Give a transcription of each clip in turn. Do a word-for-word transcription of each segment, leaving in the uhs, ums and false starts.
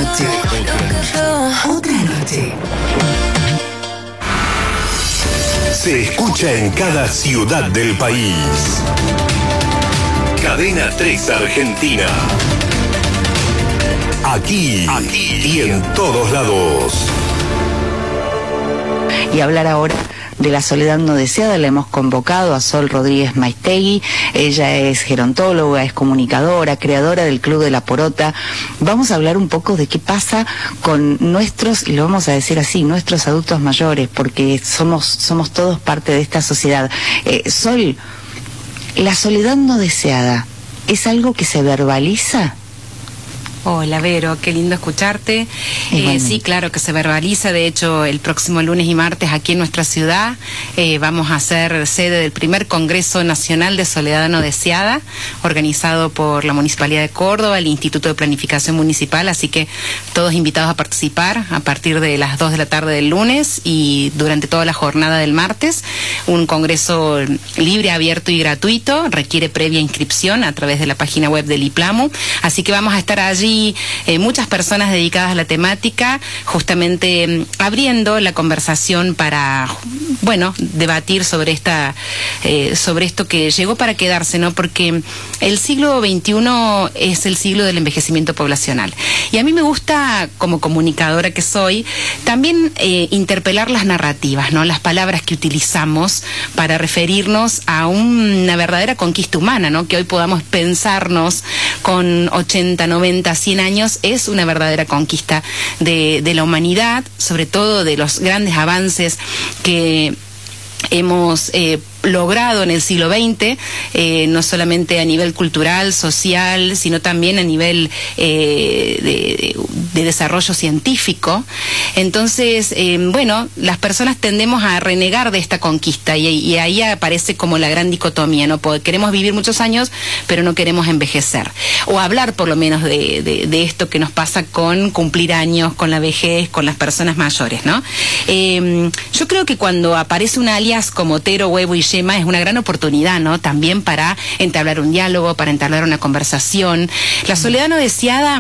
noche. Otra noche. Se escucha en cada ciudad del país. Cadena tres Argentina. Aquí, aquí y en todos lados. Y hablar ahora de la soledad no deseada, la hemos convocado a Sol Rodríguez Maistegui. Ella es gerontóloga, es comunicadora, creadora del Club de la Porota. Vamos a hablar un poco de qué pasa con nuestros, y lo vamos a decir así, nuestros adultos mayores, porque somos, somos todos parte de esta sociedad. Eh, Sol, ¿la soledad no deseada es algo que se verbaliza? Hola Vero, qué lindo escucharte. Eh, sí, claro que se verbaliza. De hecho, el próximo lunes y martes aquí en nuestra ciudad eh, vamos a ser sede del primer Congreso Nacional de Soledad No Deseada, organizado por la Municipalidad de Córdoba, el Instituto de Planificación Municipal, así que todos invitados a participar a partir de las dos de la tarde del lunes y durante toda la jornada del martes. Un congreso libre, abierto y gratuito, requiere previa inscripción a través de la página web del IPLAMU, así que vamos a estar allí Eh, muchas personas dedicadas a la temática, justamente eh, abriendo la conversación para, bueno, debatir sobre esta, eh, sobre esto que llegó para quedarse, ¿no? Porque el siglo veintiuno es el siglo del envejecimiento poblacional. Y a mí me gusta, como comunicadora que soy, también eh, interpelar las narrativas, ¿no? Las palabras que utilizamos para referirnos a una verdadera conquista humana, ¿no? Que hoy podamos pensarnos con ochenta, noventa, cien años es una verdadera conquista de, de la humanidad, sobre todo de los grandes avances que hemos eh, logrado en el siglo veinte, eh, no solamente a nivel cultural, social, sino también a nivel eh, de, de desarrollo científico. Entonces, eh, bueno, las personas tendemos a renegar de esta conquista y, y ahí aparece como la gran dicotomía, ¿no? Porque queremos vivir muchos años, pero no queremos envejecer. O hablar por lo menos de, de, de esto que nos pasa con cumplir años, con la vejez, con las personas mayores, ¿no? Eh, yo creo que cuando aparece un alias como Tero, Huevo y Yema es una gran oportunidad, ¿no? También para entablar un diálogo, para entablar una conversación. La soledad no deseada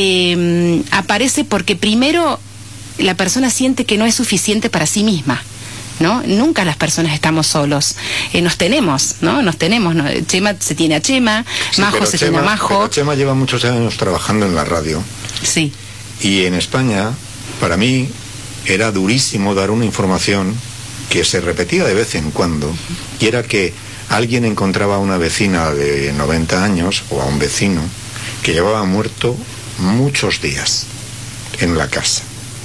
eh, aparece porque primero la persona siente que no es suficiente para sí misma, ¿no? Nunca las personas estamos solos, eh, nos tenemos, ¿no? Nos tenemos, ¿no? Chema se tiene a Chema, sí, Majo se Chema, tiene a Majo. Pero Chema lleva muchos años trabajando en la radio. Sí. Y en España, para mí, era durísimo dar una información que se repetía de vez en cuando, y era que alguien encontraba a una vecina de noventa años, o a un vecino, que llevaba muerto muchos días en la casa.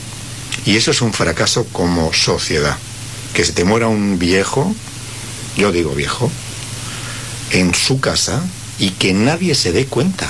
Y eso es un fracaso como sociedad. Que se te muera un viejo, yo digo viejo, en su casa y que nadie se dé cuenta.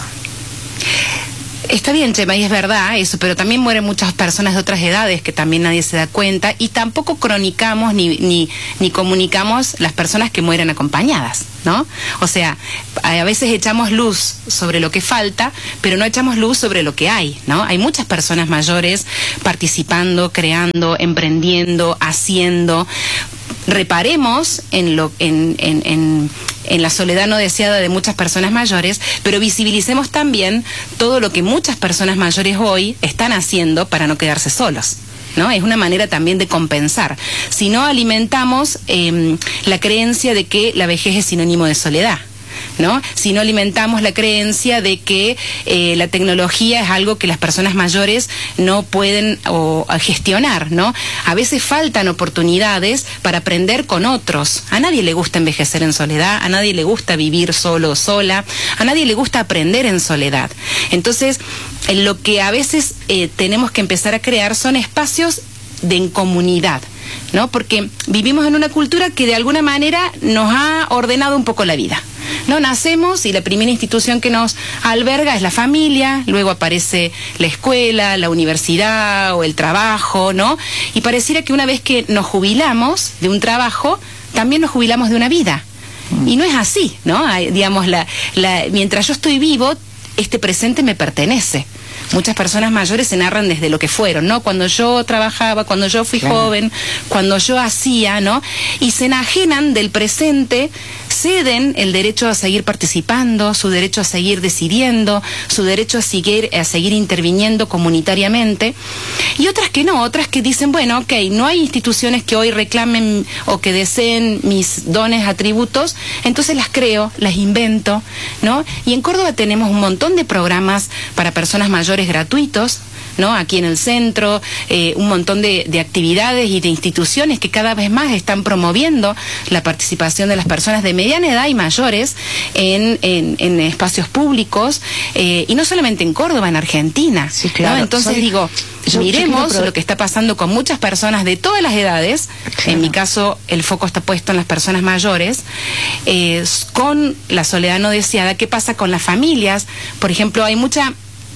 Está bien, Chema, y es verdad eso, pero también mueren muchas personas de otras edades que también nadie se da cuenta, y tampoco cronicamos ni, ni, ni comunicamos las personas que mueren acompañadas, ¿no? O sea, a veces echamos luz sobre lo que falta, pero no echamos luz sobre lo que hay, ¿no? Hay muchas personas mayores participando, creando, emprendiendo, haciendo. Reparemos en, lo, en, en, en, en la soledad no deseada de muchas personas mayores, pero visibilicemos también todo lo que muchas personas mayores hoy están haciendo para no quedarse solos, ¿no? Es una manera también de compensar. Si no alimentamos eh, la creencia de que la vejez es sinónimo de soledad, ¿no? Si no alimentamos la creencia de que eh, la tecnología es algo que las personas mayores no pueden o, o gestionar, ¿no? A veces faltan oportunidades para aprender con otros. A nadie le gusta envejecer en soledad, a nadie le gusta vivir solo o sola, a nadie le gusta aprender en soledad. Entonces, en lo que a veces eh, tenemos que empezar a crear son espacios de en comunidad, ¿no? Porque vivimos en una cultura que de alguna manera nos ha ordenado un poco la vida. No, nacemos y la primera institución que nos alberga es la familia, luego aparece la escuela, la universidad o el trabajo, ¿no? Y pareciera que una vez que nos jubilamos de un trabajo, también nos jubilamos de una vida. Y no es así, ¿no? Hay, digamos, la, la, mientras yo estoy vivo, este presente me pertenece. Muchas personas mayores se narran desde lo que fueron, ¿no? Cuando yo trabajaba, cuando yo fui claro. joven, cuando yo hacía, ¿no? Y se enajenan del presente ceden el derecho a seguir participando, su derecho a seguir decidiendo, su derecho a seguir, a seguir interviniendo comunitariamente, y otras que no, otras que dicen, bueno, ok, no hay instituciones que hoy reclamen o que deseen mis dones, atributos, entonces las creo, las invento, ¿no? Y en Córdoba tenemos un montón de programas para personas mayores gratuitos, ¿no? Aquí en el centro, eh, un montón de, de actividades y de instituciones que cada vez más están promoviendo la participación de las personas de mediana edad y mayores en, en, en espacios públicos, eh, y no solamente en Córdoba, en Argentina. Sí, claro. ¿No? Entonces Soy, digo, yo, miremos yo lo que está pasando con muchas personas de todas las edades. Claro. En mi caso, el foco está puesto en las personas mayores, eh, con la soledad no deseada. ¿Qué pasa con las familias? Por ejemplo, hay mucha...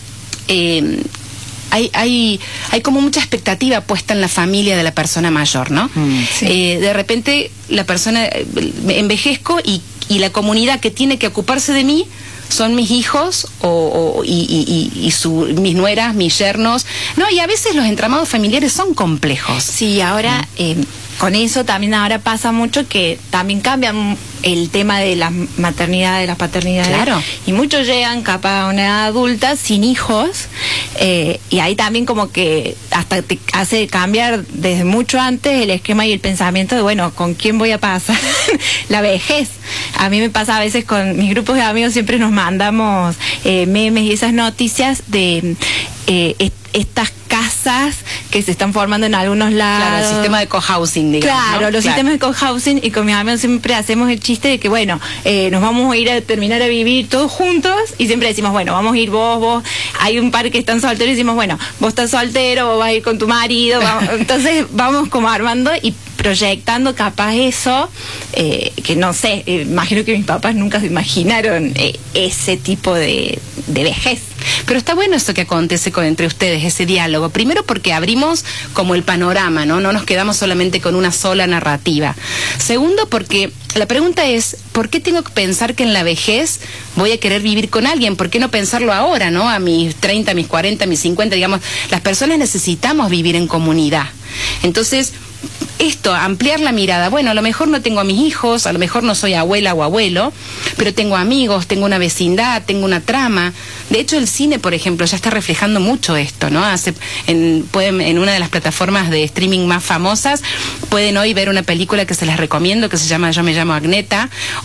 Eh, Hay, hay, hay como mucha expectativa puesta en la familia de la persona mayor, ¿no? Mm, sí. eh, de repente la persona, envejezco y, y la comunidad que tiene que ocuparse de mí son mis hijos o, o, y, y, y su, mis nueras, mis yernos, ¿no? Y a veces los entramados familiares son complejos. Sí, ahora... Mm. Eh, con eso también ahora pasa mucho que también cambian el tema de las maternidades, las paternidades. Claro. Y muchos llegan capaz a una edad adulta sin hijos, eh, y ahí también como que hasta te hace cambiar desde mucho antes el esquema y el pensamiento de, bueno, ¿con quién voy a pasar la vejez? A mí me pasa a veces con mis grupos de amigos, siempre nos mandamos eh, memes y esas noticias de eh, est estas casas que se están formando en algunos lados. Claro, el sistema de cohousing, digamos. Claro, ¿no? los Claro. sistemas de cohousing, y con mis amigos siempre hacemos el chiste de que, bueno, eh, nos vamos a ir a terminar a vivir todos juntos, y siempre decimos, bueno, vamos a ir vos, vos, hay un par que están solteros, y decimos, bueno, vos estás soltero, vos vas a ir con tu marido, vamos. Entonces vamos como armando y proyectando capaz eso, eh, que no sé, eh, imagino que mis papás nunca se imaginaron eh, ese tipo de, de vejez. Pero está bueno eso que acontece con, entre ustedes, ese diálogo. Primero porque abrimos como el panorama, ¿no? No nos quedamos solamente con una sola narrativa. Segundo porque la pregunta es, ¿por qué tengo que pensar que en la vejez voy a querer vivir con alguien? ¿Por qué no pensarlo ahora, ¿no? A mis treinta, a mis cuarenta, a mis cincuenta, digamos. Las personas necesitamos vivir en comunidad. Entonces, esto, ampliar la mirada. Bueno, a lo mejor no tengo a mis hijos, a lo mejor no soy abuela o abuelo, pero tengo amigos, tengo una vecindad, tengo una trama. De hecho, el cine, por ejemplo, ya está reflejando mucho esto, ¿no? Hace, en, pueden, en una de las plataformas de streaming más famosas, pueden hoy ver una película que se les recomiendo, que se llama Yo me llamo Agneta,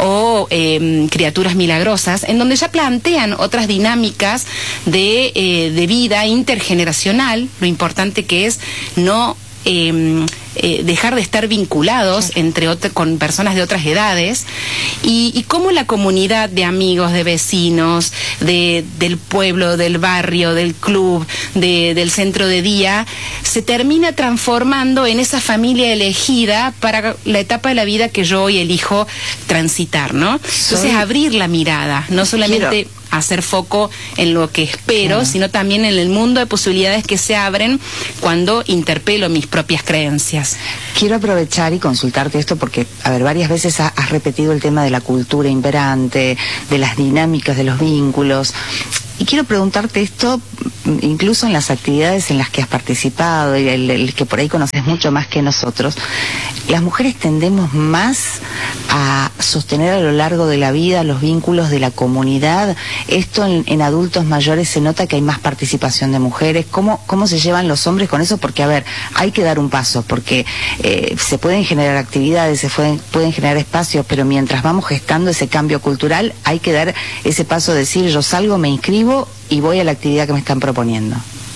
o eh, Criaturas Milagrosas, en donde ya plantean otras dinámicas de, eh, de vida intergeneracional, lo importante que es no... Eh, eh, dejar de estar vinculados entre otras, con personas de otras edades, y, y cómo la comunidad de amigos, de vecinos, de, del pueblo, del barrio, del club, de, del centro de día, se termina transformando en esa familia elegida para la etapa de la vida que yo hoy elijo transitar, ¿no? Entonces, Soy... abrir la mirada, no solamente... Quiero... hacer foco en lo que espero, sí. sino también en el mundo de posibilidades que se abren cuando interpelo mis propias creencias. Quiero aprovechar y consultarte esto porque, a ver, varias veces has repetido el tema de la cultura imperante, de las dinámicas de los vínculos. Y quiero preguntarte esto, incluso en las actividades en las que has participado, el, el que por ahí conoces mucho más que nosotros, las mujeres tendemos más a sostener a lo largo de la vida los vínculos de la comunidad. Esto en, en adultos mayores se nota que hay más participación de mujeres. ¿Cómo, cómo se llevan los hombres con eso? Porque, a ver, hay que dar un paso, porque eh, se pueden generar actividades, se pueden, pueden generar espacios, pero mientras vamos gestando ese cambio cultural, hay que dar ese paso de decir, yo salgo, me inscribo y voy a la actividad que me están proponiendo.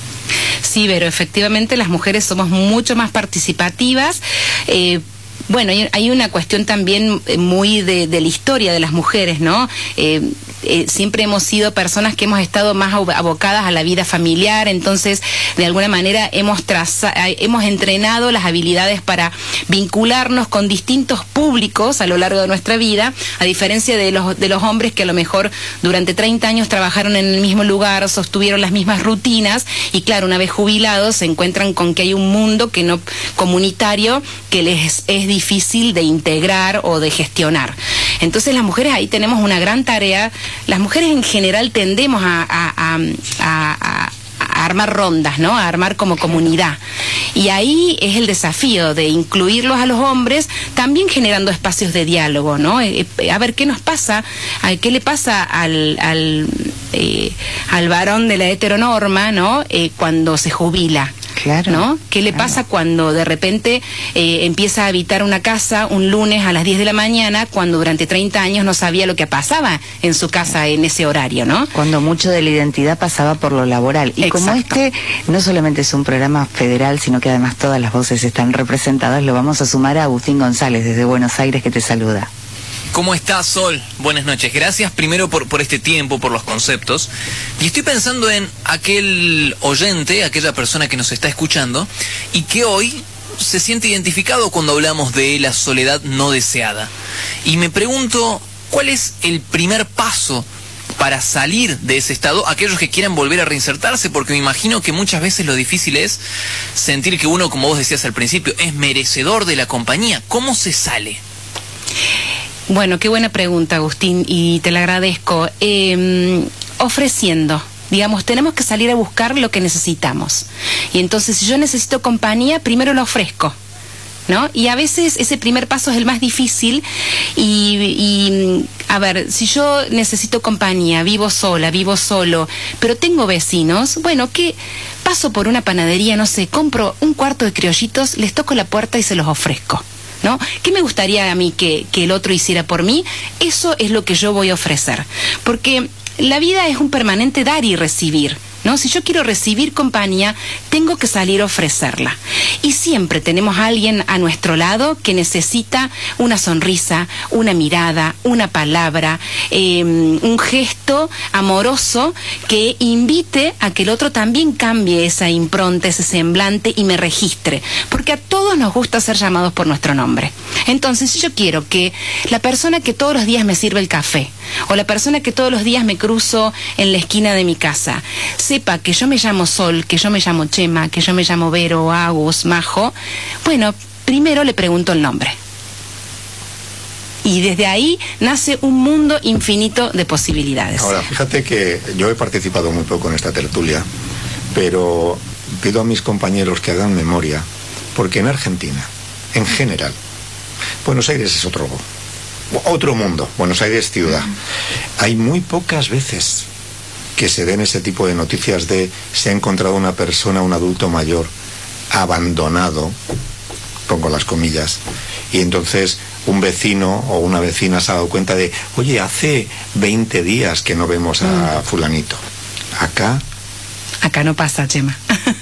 Sí, pero efectivamente las mujeres somos mucho más participativas. Eh, bueno, hay una cuestión también muy de, de la historia de las mujeres, ¿no? Eh, eh, siempre hemos sido personas que hemos estado más abocadas a la vida familiar, entonces de alguna manera hemos traza, hemos entrenado las habilidades para vincularnos con distintos públicos a lo largo de nuestra vida, a diferencia de los, de los hombres que a lo mejor durante treinta años trabajaron en el mismo lugar, sostuvieron las mismas rutinas, y claro, una vez jubilados se encuentran con que hay un mundo que no comunitario que les es difícil de integrar o de gestionar. Entonces las mujeres ahí tenemos una gran tarea. Las mujeres en general tendemos a, a, a, a, a a armar rondas, ¿no? A armar como comunidad. Y ahí es el desafío de incluirlos a los hombres, también generando espacios de diálogo, ¿no? Eh, a ver, ¿qué nos pasa? ¿Qué le pasa al, al, eh, al varón de la heteronorma, ¿no? Eh, cuando se jubila. Claro, ¿no? ¿Qué le claro. pasa cuando de repente eh, empieza a habitar una casa un lunes a las diez de la mañana, cuando durante treinta años no sabía lo que pasaba en su casa en ese horario, ¿no? Cuando mucho de la identidad pasaba por lo laboral. Y Exacto. como este no solamente es un programa federal, sino que además todas las voces están representadas, lo vamos a sumar a Agustín González desde Buenos Aires, que te saluda. ¿Cómo estás, Sol? Buenas noches. Gracias primero por, por este tiempo, por los conceptos. Y estoy pensando en aquel oyente, aquella persona que nos está escuchando y que hoy se siente identificado cuando hablamos de la soledad no deseada. Y me pregunto, ¿cuál es el primer paso para salir de ese estado? Aquellos que quieran volver a reinsertarse, porque me imagino que muchas veces lo difícil es sentir que uno, como vos decías al principio, es merecedor de la compañía. ¿Cómo se sale? Bueno, qué buena pregunta, Agustín, y te la agradezco. Eh, ofreciendo. Digamos, tenemos que salir a buscar lo que necesitamos. Y entonces, si yo necesito compañía, primero lo ofrezco, ¿no? Y a veces ese primer paso es el más difícil. Y, y, a ver, si yo necesito compañía, vivo sola, vivo solo, pero tengo vecinos, bueno, ¿qué? Paso por una panadería, no sé, compro un cuarto de criollitos, les toco la puerta y se los ofrezco, ¿no? ¿Qué me gustaría a mí que, que el otro hiciera por mí? Eso es lo que yo voy a ofrecer. Porque la vida es un permanente dar y recibir, ¿no? Si yo quiero recibir compañía, tengo que salir a ofrecerla. Y siempre tenemos a alguien a nuestro lado que necesita una sonrisa, una mirada, una palabra, eh, un gesto amoroso que invite a que el otro también cambie esa impronta, ese semblante y me registre. Porque a todos nos gusta ser llamados por nuestro nombre. Entonces, si yo quiero que la persona que todos los días me sirve el café, o la persona que todos los días me cruzo en la esquina de mi casa, sepa que yo me llamo Sol, que yo me llamo Chema, que yo me llamo Vero, Agus, Majo, bueno, primero le pregunto el nombre. Y desde ahí nace un mundo infinito de posibilidades. Ahora, fíjate que yo he participado muy poco en esta tertulia, pero pido a mis compañeros que hagan memoria, porque en Argentina, en general, Buenos Aires es otro, otro mundo, Buenos Aires ciudad. Hay muy pocas veces que se den ese tipo de noticias de se ha encontrado una persona, un adulto mayor, abandonado, pongo las comillas, y entonces un vecino o una vecina se ha dado cuenta de, oye, hace veinte días que no vemos a fulanito. Acá... Acá no pasa, Chema.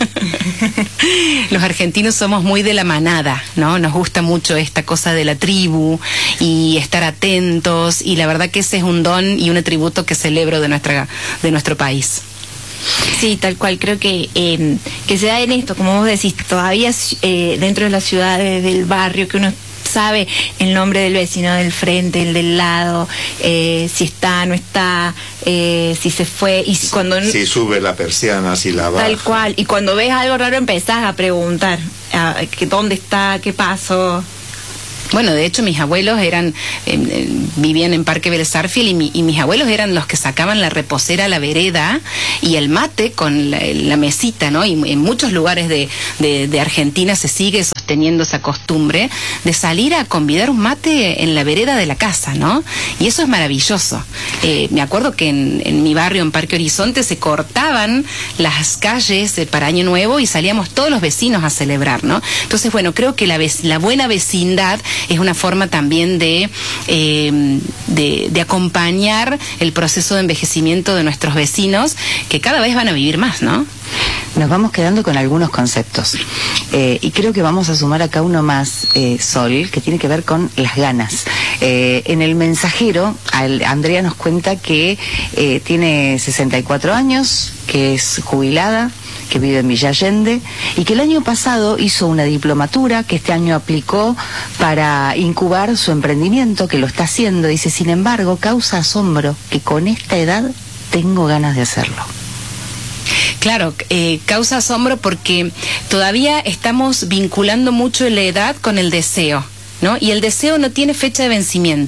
Los argentinos somos muy de la manada, ¿no? Nos gusta mucho esta cosa de la tribu y estar atentos, y la verdad que ese es un don y un atributo que celebro de nuestra de nuestro país. Sí, tal cual, creo que eh, que se da en esto, como vos decís, todavía eh, dentro de las ciudades, del barrio, que uno sabe el nombre del vecino del frente, el del lado, eh, si está, no está, eh, si se fue, y si cuando... Si sube la persiana, si la baja. Tal cual, y cuando ves algo raro empezás a preguntar, a, que dónde está, qué pasó... Bueno, de hecho mis abuelos eran, eh, eh, vivían en Parque Belezarfield y, mi, y mis abuelos eran los que sacaban la reposera a la vereda y el mate con la, la mesita, ¿no? Y en muchos lugares de, de, de Argentina se sigue sosteniendo esa costumbre de salir a convidar un mate en la vereda de la casa, ¿no? Y eso es maravilloso. Eh, me acuerdo que en, en mi barrio, en Parque Horizonte, se cortaban las calles eh, para Año Nuevo y salíamos todos los vecinos a celebrar, ¿no? Entonces, bueno, creo que la, la buena vecindad es una forma también de, eh, de, de acompañar el proceso de envejecimiento de nuestros vecinos, que cada vez van a vivir más, ¿no? Nos vamos quedando con algunos conceptos. Eh, y creo que vamos a sumar acá uno más, eh, Sol, que tiene que ver con las ganas. Eh, en el mensajero, al, Andrea nos cuenta que eh, tiene sesenta y cuatro años, que es jubilada, que vive en Villa Allende, y que el año pasado hizo una diplomatura que este año aplicó para incubar su emprendimiento, que lo está haciendo. Dice, sin embargo, causa asombro que con esta edad tengo ganas de hacerlo. Claro, eh, causa asombro porque todavía estamos vinculando mucho la edad con el deseo, ¿no? Y el deseo no tiene fecha de vencimiento.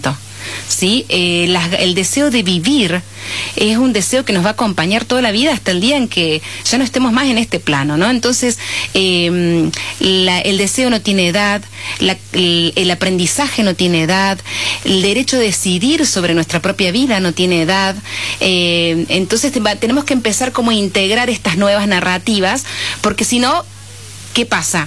¿sí? Eh, la, el deseo de vivir es un deseo que nos va a acompañar toda la vida hasta el día en que ya no estemos más en este plano, ¿no? Entonces, eh, la, el deseo no tiene edad, la, el, el aprendizaje no tiene edad, el derecho a decidir sobre nuestra propia vida no tiene edad. Eh, entonces, te, va, tenemos que empezar como a integrar estas nuevas narrativas, porque si no, ¿qué pasa?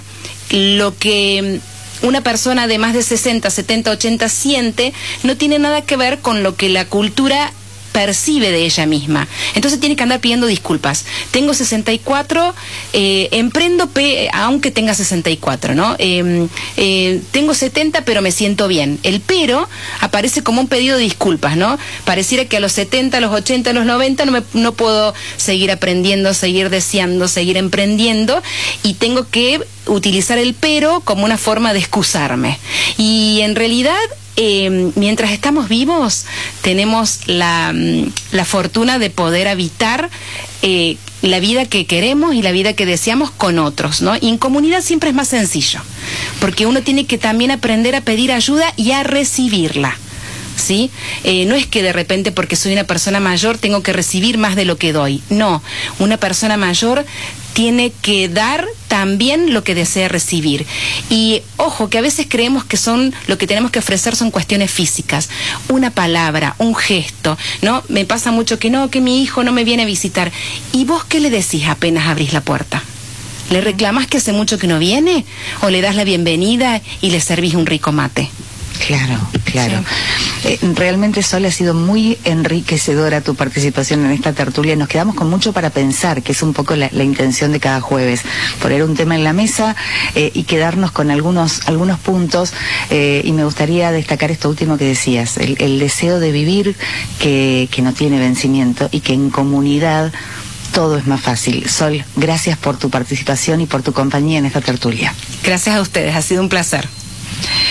Lo que una persona de más de sesenta, setenta, ochenta siente no tiene nada que ver con lo que la cultura percibe de ella misma. Entonces tiene que andar pidiendo disculpas. Tengo sesenta y cuatro, eh, emprendo pe aunque tenga sesenta y cuatro, ¿no? Eh, eh, tengo setenta, pero me siento bien. El pero aparece como un pedido de disculpas, ¿no? Pareciera que a los setenta, a los ochenta, a los noventa no, me, no puedo seguir aprendiendo, seguir deseando, seguir emprendiendo, y tengo que utilizar el pero como una forma de excusarme. Y en realidad, Eh, mientras estamos vivos, tenemos la, la fortuna de poder habitar eh, la vida que queremos y la vida que deseamos con otros, ¿no? Y en comunidad siempre es más sencillo, porque uno tiene que también aprender a pedir ayuda y a recibirla, ¿sí? Eh, no es que de repente porque soy una persona mayor tengo que recibir más de lo que doy. No, una persona mayor tiene que dar también lo que desea recibir. Y ojo, que a veces creemos que son lo que tenemos que ofrecer son cuestiones físicas, una palabra, un gesto, ¿no? Me pasa mucho que no, que mi hijo no me viene a visitar. ¿Y vos qué le decís apenas abrís la puerta? ¿Le reclamás que hace mucho que no viene? ¿O le das la bienvenida y le servís un rico mate? Claro, claro. Sí. Eh, realmente, Sol, ha sido muy enriquecedora tu participación en esta tertulia. Nos quedamos con mucho para pensar, que es un poco la, la intención de cada jueves, poner un tema en la mesa eh, y quedarnos con algunos algunos puntos. Eh, y me gustaría destacar esto último que decías, el, el deseo de vivir que, que no tiene vencimiento y que en comunidad todo es más fácil. Sol, gracias por tu participación y por tu compañía en esta tertulia. Gracias a ustedes, ha sido un placer.